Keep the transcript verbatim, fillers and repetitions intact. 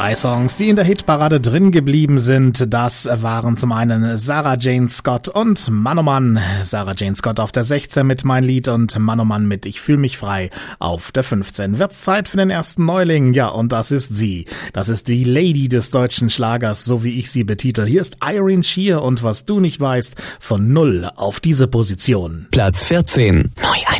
Drei Songs, die in der Hitparade drin geblieben sind, das waren zum einen Sarah Jane Scott und Mann oh Mann. Sarah Jane Scott auf der sechzehn mit Mein Lied und Mann oh Mann mit Ich fühl mich frei auf der fünfzehn. Wird's Zeit für den ersten Neuling? Ja, und das ist sie. Das ist die Lady des deutschen Schlagers, so wie ich sie betitel. Hier ist Irene Shear und was du nicht weißt, von null auf diese Position. Platz vierzehn. Neu